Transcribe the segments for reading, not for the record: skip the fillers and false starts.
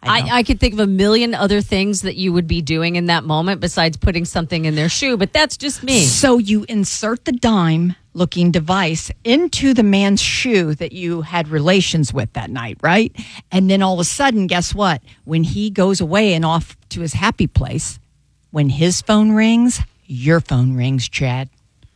I could think of a million other things that you would be doing in that moment besides putting something in their shoe, but that's just me. So you insert the dime-looking device into the man's shoe that you had relations with that night, right? And then all of a sudden, guess what? When he goes away and off to his happy place, when his phone rings, your phone rings, Chad.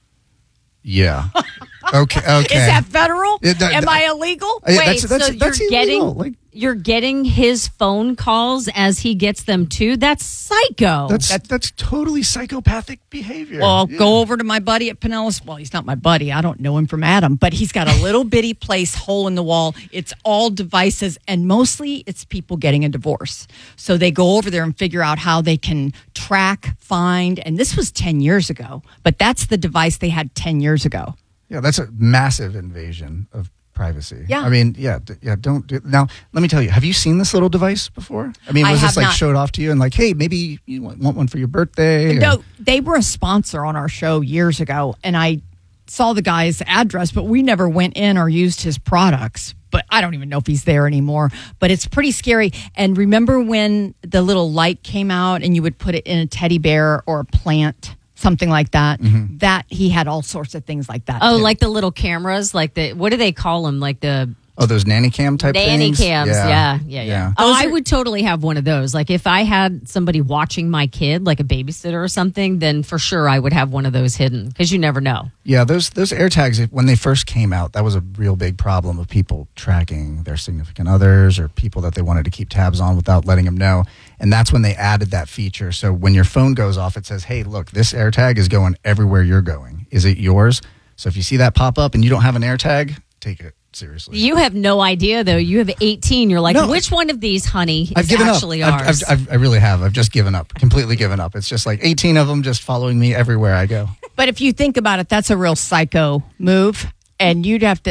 Yeah. Okay. Is that federal? Am I illegal? Wait, that's illegal. You're getting his phone calls as he gets them too? That's psycho. That's totally psychopathic behavior. Well, go over to my buddy at Pinellas. Well, he's not my buddy. I don't know him from Adam, but he's got a little bitty place, hole in the wall. It's all devices, and mostly it's people getting a divorce. So they go over there and figure out how they can track, find, and this was 10 years ago, but that's the device they had 10 years ago. Yeah, that's a massive invasion of privacy. Yeah. I mean, don't do. Now, let me tell you, have you seen this little device before? I mean, was this like showed off to you and like, hey, maybe you want one for your birthday? No, they were a sponsor on our show years ago, and I saw the guy's address, but we never went in or used his products. But I don't even know if he's there anymore. But it's pretty scary. And remember when the little light came out and you would put it in a teddy bear or a plant? Something like that. Mm-hmm. That he had all sorts of things like that. Oh, too. Like the little cameras, like what do they call them? Like those nanny cam type things? Nanny cams, yeah. Oh, I would totally have one of those. Like if I had somebody watching my kid, like a babysitter or something, then for sure I would have one of those hidden because you never know. Yeah, those AirTags, when they first came out, that was a real big problem of people tracking their significant others or people that they wanted to keep tabs on without letting them know. And that's when they added that feature. So when your phone goes off, it says, hey, look, this AirTag is going everywhere you're going. Is it yours? So if you see that pop up and you don't have an AirTag, take it seriously. You have no idea, though. You have 18. You're like, which one of these, honey, is actually ours? I really have. I've just given up, completely given up. It's just like 18 of them just following me everywhere I go. But if you think about it, that's a real psycho move. And you'd have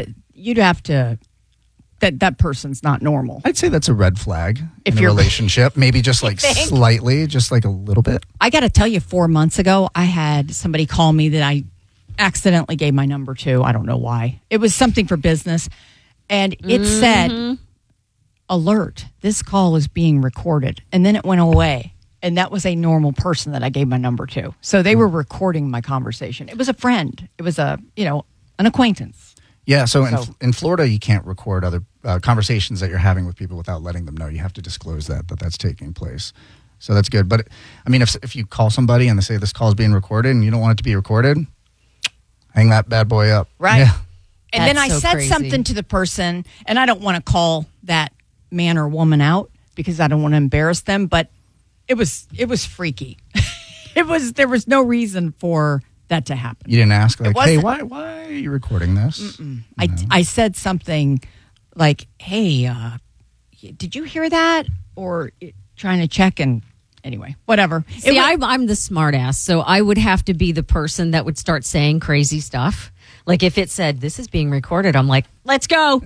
to that person's not normal. I'd say that's a red flag in a relationship. Maybe just like slightly, just like a little bit. I got to tell you, 4 months ago, I had somebody call me that I accidentally gave my number to. I don't know why. It was something for business. And it said, alert, this call is being recorded. And then it went away. And that was a normal person that I gave my number to. So they were recording my conversation. It was a friend. It was an acquaintance. Yeah, so in Florida, you can't record other conversations that you're having with people without letting them know. You have to disclose that's taking place. So that's good. But, I mean, if you call somebody and they say this call is being recorded and you don't want it to be recorded, hang that bad boy up. Right. Yeah. And then I said something to the person, and I don't want to call that man or woman out because I don't want to embarrass them, but it was freaky. There was no reason for that to happen. You didn't ask, like, hey, why are you recording this? I said something like, hey, did you hear that? Or trying to check, and anyway, whatever. See, I'm the smart ass, so I would have to be the person that would start saying crazy stuff. Like if it said, this is being recorded, I'm like, let's go.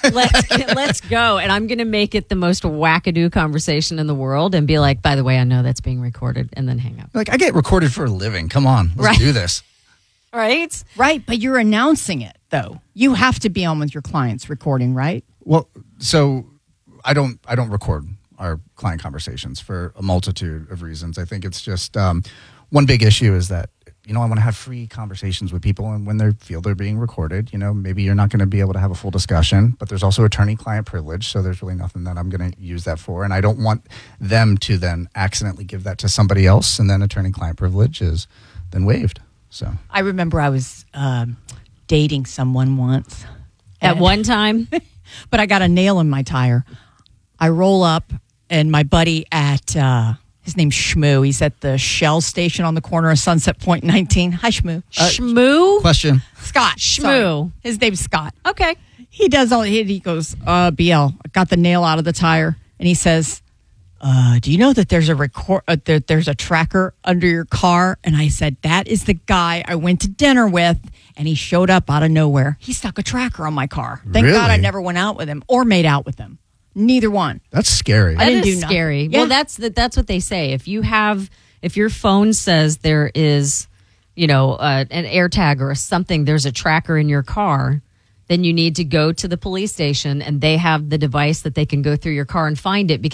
Let's go. And I'm going to make it the most wackadoo conversation in the world and be like, by the way, I know that's being recorded, and then hang up. Like, I get recorded for a living. Come on, let's do this. Right? Right, but you're announcing it, though. You have to be on with your clients recording, right? Well, so I don't record our client conversations for a multitude of reasons. I think it's just one big issue is that, I want to have free conversations with people, and when they feel they're being recorded, maybe you're not going to be able to have a full discussion, but there's also attorney-client privilege, so there's really nothing that I'm going to use that for, and I don't want them to then accidentally give that to somebody else, and then attorney-client privilege is then waived. So I remember I was dating someone once. At one time? But I got a nail in my tire. I roll up, and my buddy at... his name's Shmoo. He's at the Shell station on the corner of Sunset Point 19. Hi, Shmoo. Shmoo? Question. Scott. Shmoo. Sorry. His name's Scott. Okay. He does he goes, BL, I got the nail out of the tire. And he says, do you know that there's there's a tracker under your car? And I said, that is the guy I went to dinner with. And he showed up out of nowhere. He stuck a tracker on my car. Thank God I never went out with him or made out with him. Neither one. That's scary. That is scary. Yeah. Well, that's what they say. If your phone says there is, an AirTag or something, there's a tracker in your car, then you need to go to the police station and they have the device that they can go through your car and find it.